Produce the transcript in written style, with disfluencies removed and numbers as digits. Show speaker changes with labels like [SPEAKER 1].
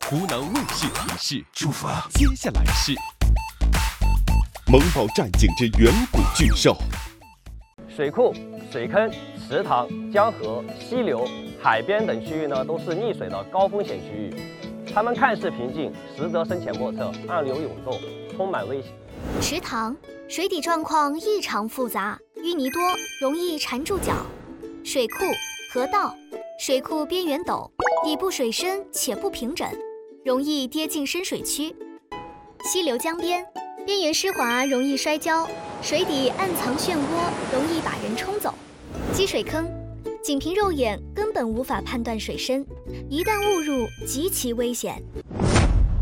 [SPEAKER 1] 湖南卫视提示：
[SPEAKER 2] 出发。
[SPEAKER 1] 接下来是
[SPEAKER 3] 萌宝战警之远古巨兽。
[SPEAKER 4] 水库、水坑、池塘、江河、溪流、海边等区域呢，都是溺水的高风险区域。它们看似平静，实则深浅莫测，暗流涌动，充满危险。
[SPEAKER 5] 池塘水底状况异常复杂，淤泥多，容易缠住脚。水库、河道水库边缘陡，底部水深且不平整，容易跌进深水区。溪流江边边缘湿滑，容易摔跤，水底暗藏漩涡，容易把人冲走。积水坑仅凭肉眼根本无法判断水深，一旦误入极其危险。